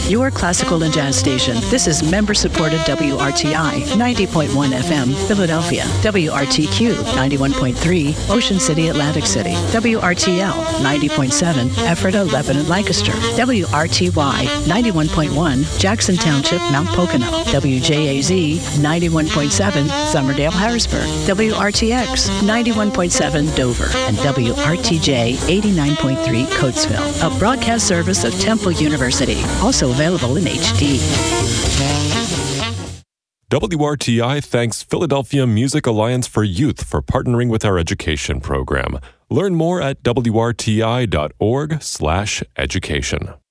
your classical and jazz station. This is member-supported WRTI 90.1 FM, Philadelphia, WRTQ 91.3, Ocean City, Atlantic City, WRTL 90.7, Ephrata, Lebanon, Lancaster, WRTY 91.1, Jackson Township, Mount Pocono, WJAZ 91.7, Summerdale, Harrisburg, WRTX 91.7, Dover, and WRTJ 89.3, Coatesville, a broadcast service of Temple University, also available in HD. WRTI thanks Philadelphia Music Alliance for Youth for partnering with our education program. Learn more at wrti.org/education.